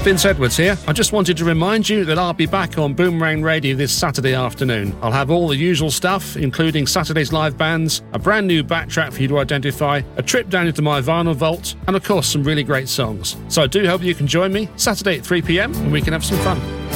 Vince Edwards here. I just wanted to remind you that I'll be back on Boomerang Radio this Saturday afternoon. I'll have all the usual stuff, including Saturday's live bands, a brand new backtrack for you to identify, a trip down into my vinyl vault, and of course some really great songs. So I do hope you can join me Saturday at 3 p.m. and we can have some fun.